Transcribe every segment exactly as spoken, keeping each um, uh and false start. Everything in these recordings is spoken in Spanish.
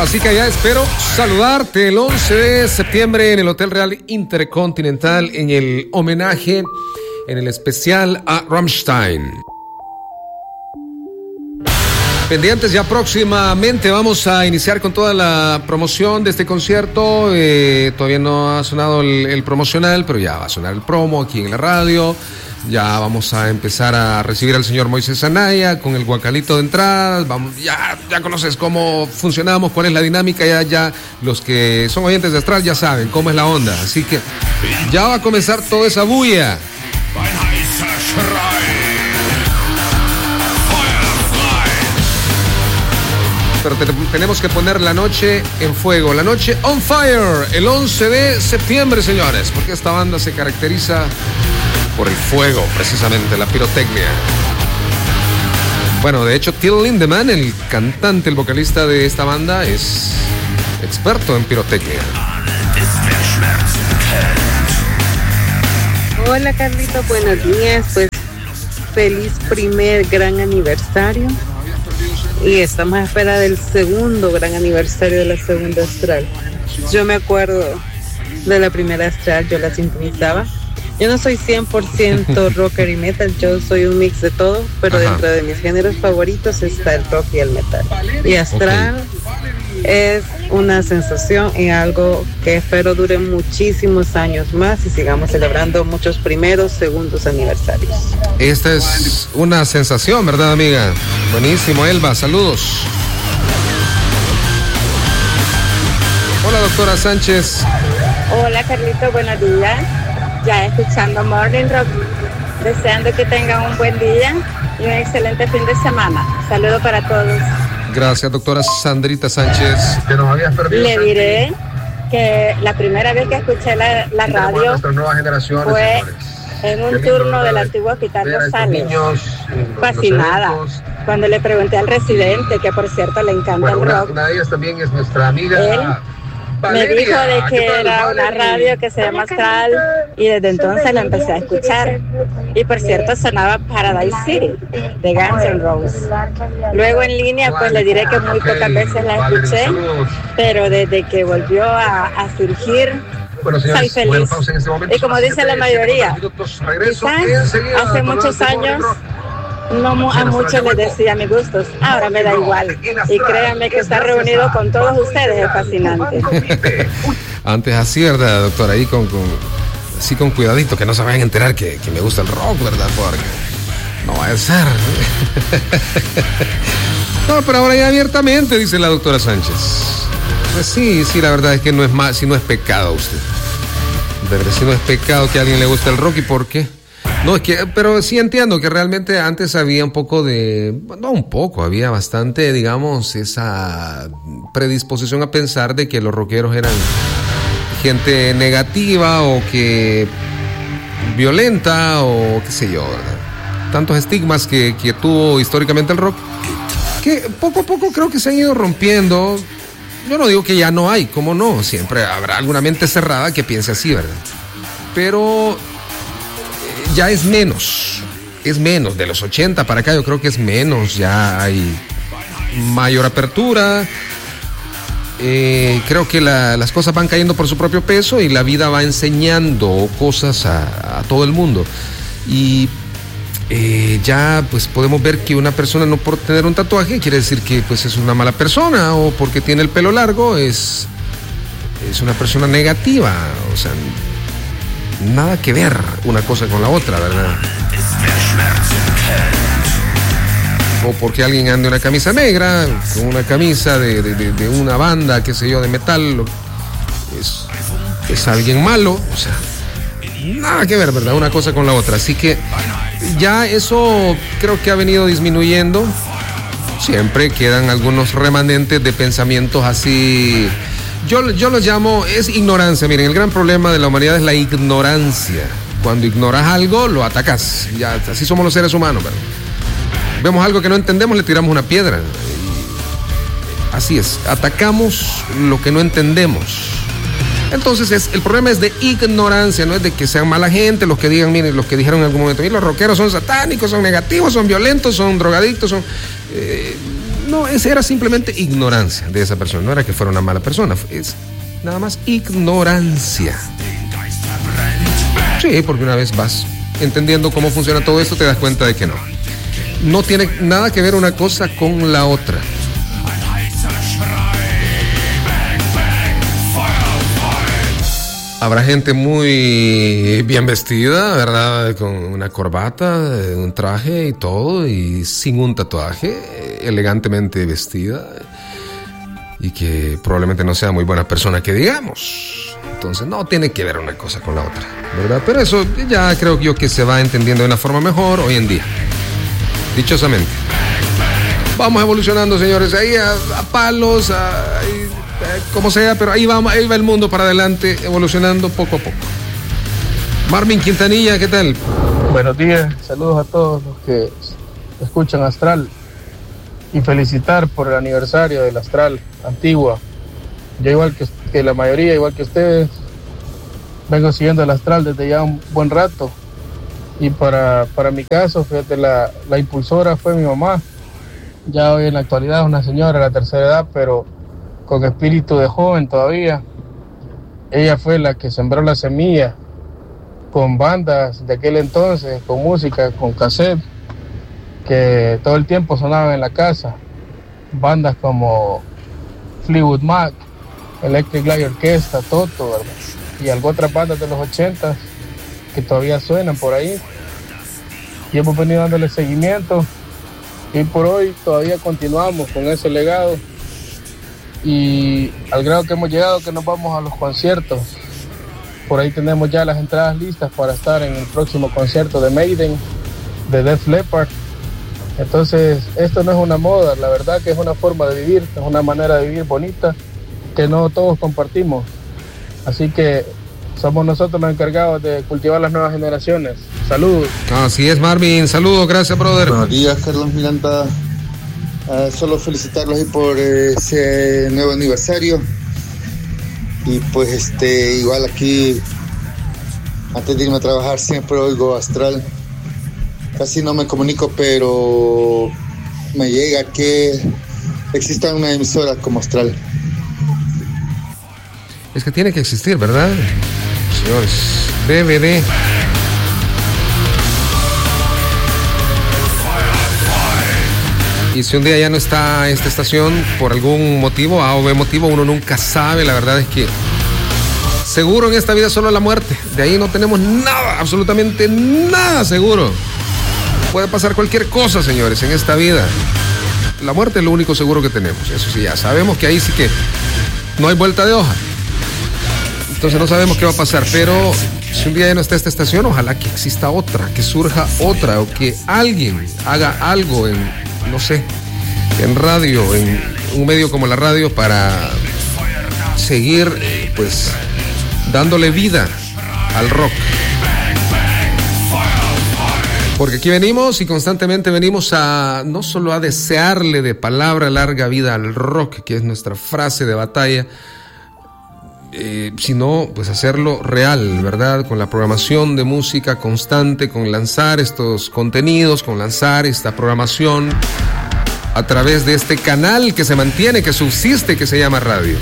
Así que allá espero saludarte el once de septiembre en el Hotel Real Intercontinental en el homenaje, en el especial a Rammstein. Pendientes, ya próximamente vamos a iniciar con toda la promoción de este concierto. Eh, todavía no ha sonado el, el promocional, pero ya va a sonar el promo aquí en la radio. Ya vamos a empezar a recibir al señor Moisés Anaya con el guacalito de entrada. Vamos, ya, ya conoces cómo funcionamos, cuál es la dinámica. Ya, ya los que son oyentes de Astral ya saben cómo es la onda. Así que ya va a comenzar toda esa bulla. Pero te, tenemos que poner la noche en fuego, la noche on fire, el once de septiembre, señores, porque esta banda se caracteriza por el fuego, precisamente, la pirotecnia. Bueno, de hecho, Till Lindemann, el cantante, el vocalista de esta banda, es experto en pirotecnia. Hola, Carlito, buenos días. Pues feliz primer gran aniversario. Y estamos a espera del segundo gran aniversario de la segunda Astral. Yo me acuerdo de la primera Astral, yo la sintonizaba. Yo no soy cien por ciento rocker y metal, yo soy un mix de todo, pero Ajá. dentro de mis géneros favoritos está el rock y el metal. Y Astral okay. es una sensación y algo que espero dure muchísimos años más y sigamos celebrando muchos primeros, segundos aniversarios. Esta es una sensación, ¿verdad, amiga? Buenísimo, Elba, saludos. Hola, doctora Sánchez. Hola, Carlito, buenos días. Ya escuchando Morning Rock, deseando que tengan un buen día y un excelente fin de semana. Saludos para todos. Gracias, doctora Sandrita Sánchez. Le diré que la primera vez que escuché la, la radio fue en un turno del antiguo Hospital Rosales. Fascinada. Cuando le pregunté al residente, que por cierto le encanta bueno, el rock. Una, una de ellas también es nuestra amiga. Él, Me dijo de que era una radio que se llama Astral y desde entonces la empecé a escuchar. Y por cierto sonaba Paradise City de Guns N' Roses. Luego en línea pues le diré que muy pocas veces la escuché, pero desde que volvió a, a surgir soy feliz. Y como dice la mayoría, quizás hace muchos años no a muchos les decía mis gustos, ahora me da igual. Y créanme que estar reunido con todos ustedes es fascinante. Antes así, ¿verdad, doctora? Ahí con, con, así con cuidadito, que no se vayan a enterar que, que me gusta el rock, ¿verdad? Porque no va a ser. No, pero ahora ya abiertamente, dice la doctora Sánchez. Pues sí, sí, la verdad es que no es más, si no es pecado usted. De verdad, si no es pecado que a alguien le guste el rock, ¿y por qué? No, es que, pero sí entiendo que realmente antes había un poco de, no un poco, había bastante, digamos, esa predisposición a pensar de que los rockeros eran gente negativa o que violenta o qué sé yo, ¿verdad? Tantos estigmas que, que tuvo históricamente el rock, que poco a poco creo que se han ido rompiendo. Yo no digo que ya no hay, ¿cómo no? Siempre habrá alguna mente cerrada que piense así, ¿verdad? Pero ya es menos, es menos, de los ochenta para acá yo creo que es menos, ya hay mayor apertura, eh, creo que la, las cosas van cayendo por su propio peso y la vida va enseñando cosas a, a todo el mundo y eh, ya pues podemos ver que una persona no por tener un tatuaje quiere decir que pues es una mala persona o porque tiene el pelo largo es, es una persona negativa, o sea, nada que ver una cosa con la otra, ¿verdad? O porque alguien ande una camisa negra, con una camisa de, de, de, de una banda, qué sé yo, de metal, es, es alguien malo, o sea, nada que ver, ¿verdad? Una cosa con la otra. Así que ya eso creo que ha venido disminuyendo. Siempre quedan algunos remanentes de pensamientos así. Yo, yo los llamo, es ignorancia. Miren, el gran problema de la humanidad es la ignorancia. Cuando ignoras algo, lo atacas. Ya, así somos los seres humanos, ¿verdad? Vemos algo que no entendemos, le tiramos una piedra. Así es, atacamos lo que no entendemos. Entonces, es, el problema es de ignorancia, no es de que sean mala gente, los que digan, miren, los que dijeron en algún momento, los rockeros son satánicos, son negativos, son violentos, son drogadictos, son... Eh, No, esa era simplemente ignorancia de esa persona, no era que fuera una mala persona, es nada más ignorancia. Sí, porque una vez vas entendiendo cómo funciona todo esto, te das cuenta de que no. No tiene nada que ver una cosa con la otra. Habrá gente muy bien vestida, ¿verdad? Con una corbata, un traje y todo, y sin un tatuaje, elegantemente vestida, y que probablemente no sea muy buena persona que digamos. Entonces no tiene que ver una cosa con la otra, ¿verdad? Pero eso ya creo yo que se va entendiendo de una forma mejor hoy en día. Dichosamente. Vamos evolucionando, señores, ahí a, a palos, a, a, como sea, pero ahí va, ahí va el mundo para adelante, evolucionando poco a poco. Marvin Quintanilla, ¿qué tal? Buenos días, saludos a todos los que escuchan Astral y felicitar por el aniversario del Astral Antigua. Yo igual que, que la mayoría, igual que ustedes, vengo siguiendo el Astral desde ya un buen rato. Y para, para mi caso, fíjate, la, la impulsora fue mi mamá. Ya hoy en la actualidad es una señora de la tercera edad, pero con espíritu de joven todavía. Ella fue la que sembró la semilla con bandas de aquel entonces, con música, con cassette, que todo el tiempo sonaban en la casa. Bandas como Fleetwood Mac, Electric Light Orchestra, Toto, ¿verdad? Y algunas otras bandas de los ochentas que todavía suenan por ahí. Y hemos venido dándole seguimiento. Y por hoy todavía continuamos con ese legado. Y al grado que hemos llegado que nos vamos a los conciertos. Por ahí tenemos ya las entradas listas para estar en el próximo concierto de Maiden, de Def Leppard. Entonces, esto no es una moda, la verdad que es una forma de vivir, es una manera de vivir bonita que no todos compartimos. Así que somos nosotros los encargados de cultivar las nuevas generaciones. Saludos. Así es, Marvin. Saludos, gracias, brother. Buenos días, Carlos Miranda. Uh, solo felicitarlos ahí por eh, ese nuevo aniversario. Y pues este igual aquí, antes de irme a trabajar, siempre oigo Astral. Casi no me comunico, pero me llega que exista una emisora como Astral. Es que tiene que existir, ¿verdad? Señores, D V D. Y si un día ya no está esta estación por algún motivo, A o B motivo, uno nunca sabe. La verdad es que seguro en esta vida solo la muerte. De ahí no tenemos nada, absolutamente nada seguro. Puede pasar cualquier cosa, señores, en esta vida. La muerte es lo único seguro que tenemos. Eso sí, ya sabemos que ahí sí que no hay vuelta de hoja. Entonces no sabemos qué va a pasar, pero si un día ya no está esta estación, ojalá que exista otra, que surja otra, o que alguien haga algo en, no sé, en radio, en un medio como la radio, para seguir, pues, dándole vida al rock. Porque aquí venimos y constantemente venimos a, no solo a desearle de palabra larga vida al rock, que es nuestra frase de batalla, Eh, sino pues hacerlo real, ¿verdad? Con la programación de música constante, con lanzar estos contenidos, con lanzar esta programación a través de este canal que se mantiene, que subsiste, que se llama radio.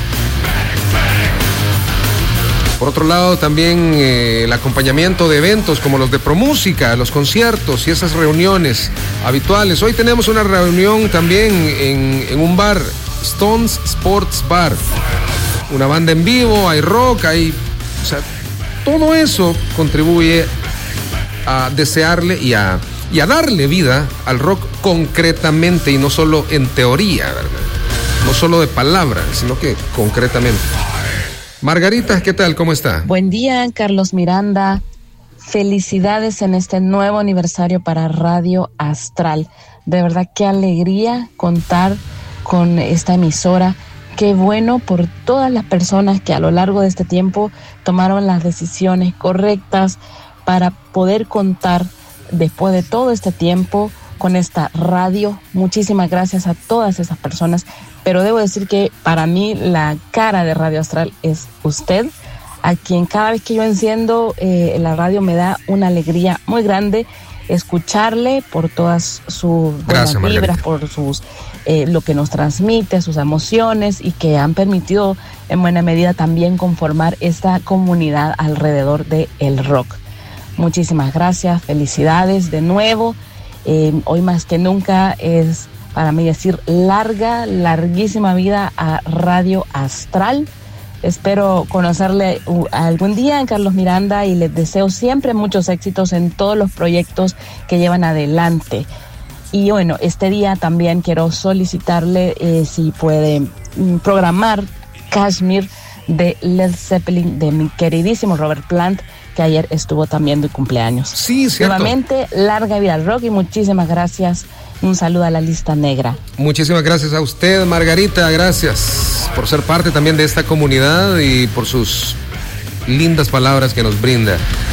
Por otro lado, también eh, el acompañamiento de eventos como los de ProMúsica, los conciertos y esas reuniones habituales. Hoy tenemos una reunión también en, en un bar, Stones Sports Bar. Una banda en vivo, hay rock, hay... O sea, todo eso contribuye a desearle y a, y a darle vida al rock concretamente, y no solo en teoría, ¿verdad? No solo de palabras, sino que concretamente. Margarita, ¿qué tal? ¿Cómo está? Buen día, Carlos Miranda. Felicidades en este nuevo aniversario para Radio Astral. De verdad, qué alegría contar con esta emisora. Qué bueno por todas las personas que a lo largo de este tiempo tomaron las decisiones correctas para poder contar después de todo este tiempo con esta radio. Muchísimas gracias a todas esas personas, pero debo decir que para mí la cara de Radio Astral es usted, a quien cada vez que yo enciendo eh, la radio me da una alegría muy grande escucharle por todas sus buenas vibras, por sus eh, lo que nos transmite, sus emociones, y que han permitido en buena medida también conformar esta comunidad alrededor del rock. Muchísimas gracias, felicidades de nuevo. Eh, hoy más que nunca es para mí decir larga, larguísima vida a Radio Astral. Espero conocerle uh, algún día en Carlos Miranda y les deseo siempre muchos éxitos en todos los proyectos que llevan adelante. Y bueno, este día también quiero solicitarle eh, si puede mm, programar Kashmir de Led Zeppelin de mi queridísimo Robert Plant, que ayer estuvo también de cumpleaños. Sí, cierto. Nuevamente, larga vida al rock y muchísimas gracias. Un saludo a la lista negra. Muchísimas gracias a usted, Margarita. Gracias por ser parte también de esta comunidad y por sus lindas palabras que nos brinda.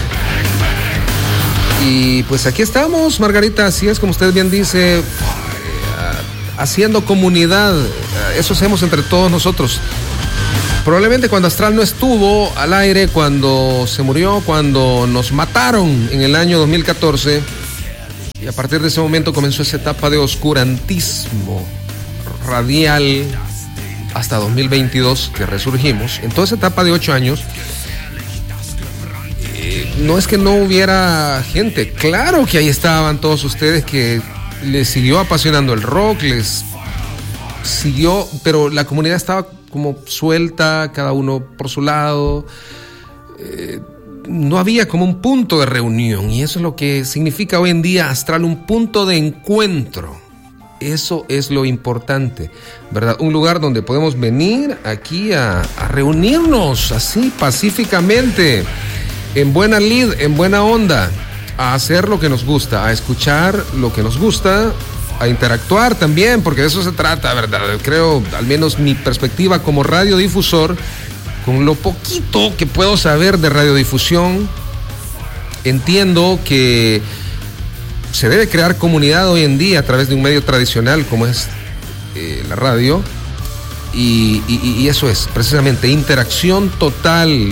Y pues aquí estamos, Margarita, así es como usted bien dice, haciendo comunidad. Eso hacemos entre todos nosotros. Probablemente cuando Astral no estuvo al aire, cuando se murió, cuando nos mataron en el año dos mil catorce, y a partir de ese momento comenzó esa etapa de oscurantismo radial hasta dos mil veintidós, que resurgimos. En toda esa etapa de ocho años, eh, no es que no hubiera gente, claro que ahí estaban todos ustedes que les siguió apasionando el rock, les siguió, pero la comunidad estaba como suelta, cada uno por su lado. Eh, no había como un punto de reunión, y eso es lo que significa hoy en día Astral, un punto de encuentro. Eso es lo importante, ¿verdad? Un lugar donde podemos venir aquí a, a reunirnos así pacíficamente, en buena lid, en buena onda, a hacer lo que nos gusta, a escuchar lo que nos gusta, a interactuar también, porque de eso se trata, ¿verdad? Creo, al menos mi perspectiva como radiodifusor, con lo poquito que puedo saber de radiodifusión, entiendo que se debe crear comunidad hoy en día a través de un medio tradicional como es eh, la radio, y, y, y eso es precisamente interacción total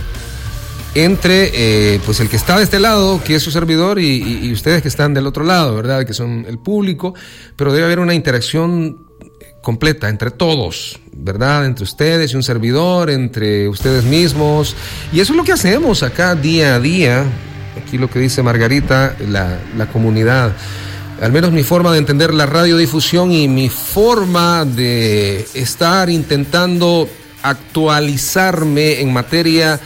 entre eh, pues el que está de este lado, que es su servidor, y, y, y ustedes que están del otro lado, ¿verdad? Que son el público, pero debe haber una interacción completa entre todos, ¿verdad? Entre ustedes y un servidor, entre ustedes mismos, y eso es lo que hacemos acá día a día. Aquí lo que dice Margarita, la, la comunidad, al menos mi forma de entender la radiodifusión y mi forma de estar intentando actualizarme en materia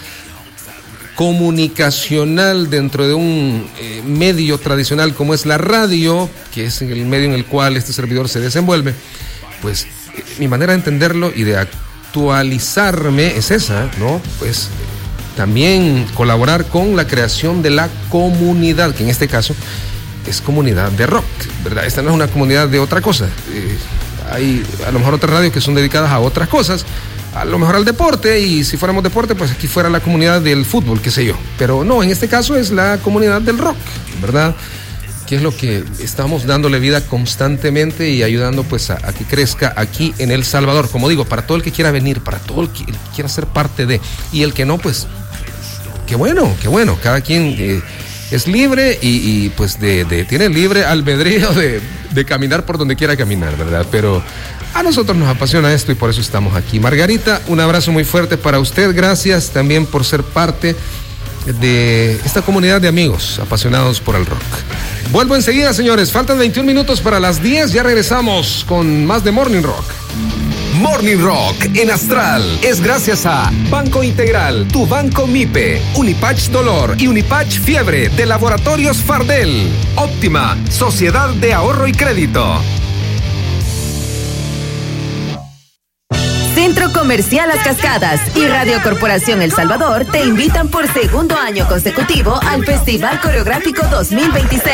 comunicacional dentro de un eh, medio tradicional como es la radio, que es el medio en el cual este servidor se desenvuelve. Pues eh, mi manera de entenderlo y de actualizarme es esa, ¿no? Pues eh, también colaborar con la creación de la comunidad, que en este caso es comunidad de rock, ¿verdad? Esta no es una comunidad de otra cosa. Eh, hay a lo mejor otras radios que son dedicadas a otras cosas, a lo mejor al deporte, y si fuéramos deporte, pues aquí fuera la comunidad del fútbol, qué sé yo. Pero no, en este caso es la comunidad del rock, ¿verdad? Que es lo que estamos dándole vida constantemente y ayudando pues a, a que crezca aquí en El Salvador. Como digo, para todo el que quiera venir, para todo el que, el que quiera ser parte de, y el que no, pues qué bueno, qué bueno. Cada quien eh, es libre y, y pues de, de, tiene libre albedrío de, de caminar por donde quiera caminar, ¿verdad? Pero a nosotros nos apasiona esto y por eso estamos aquí. Margarita, un abrazo muy fuerte para usted. Gracias también por ser parte de esta comunidad de amigos apasionados por el rock. Vuelvo enseguida, señores. Faltan veintiún minutos para las diez. Ya regresamos con más de Morning Rock. Morning Rock en Astral es gracias a Banco Integral, tu banco MIPE, Unipach Dolor y Unipach Fiebre de Laboratorios Fardel, Óptima, Sociedad de Ahorro y Crédito. Centro Comercial Las Cascadas y Radio Corporación El Salvador te invitan por segundo año consecutivo al Festival Coreográfico dos mil veintiséis.